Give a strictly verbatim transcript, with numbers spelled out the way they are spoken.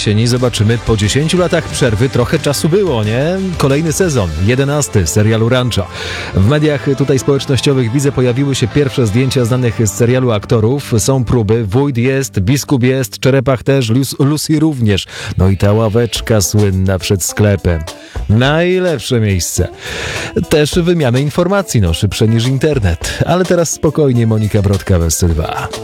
jesieni zobaczymy po dziesięciu latach przerwy. Trochę czasu było, nie? Kolejny sezon, jedenasty serialu Rancho. W mediach tutaj społecznościowych widzę, pojawiły się pierwsze zdjęcia znanych z serialu aktorów. Są próby, wójt jest, biskup jest, Czerepach też, Lucy również. No i ta ławeczka słynna przed sklepem. Najlepsze miejsce. Też wymiany informacji, no szybsze niż internet. Ale teraz spokojnie, Monika Brodka w S C dwa.